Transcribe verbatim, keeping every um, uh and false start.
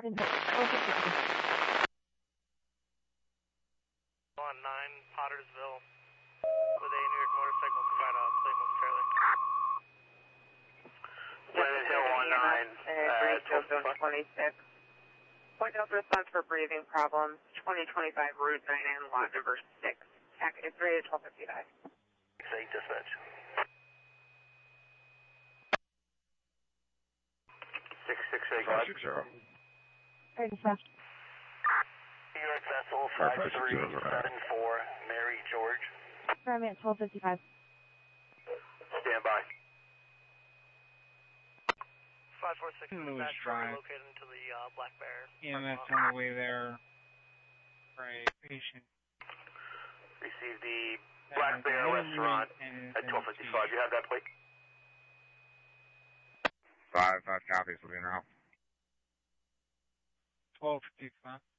Captain twelve fifty-five. On nine, Pottersville, with a New York motorcycle, provide a plate momentarily. Planet Hill one nine, uh, twenty-six. Point out response for breathing problems, twenty twenty-five Route nine and lot number six. Packet is rated twelve fifty-five. six eight dispatch. six six eight, go ahead. six zero. Hey, dispatch. New York vessel five three seven four, Mary George. Primary at twelve fifty-five. Stand by. five four six, Lewis dispatch, Drive. located into the uh, Black Bear. E M S on the way there for a patient. Receive the Black Bear restaurant at twelve fifty-five. You have that plate? Five, five copies, we'll be in route. twelve fifty-five.